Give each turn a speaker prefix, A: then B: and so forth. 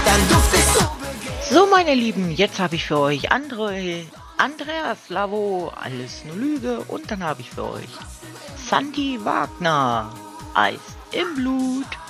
A: So, meine Lieben, jetzt habe ich für euch Andreas Lavo, alles nur Lüge. Und dann habe ich für euch Sandy Wagner, Eis im Blut.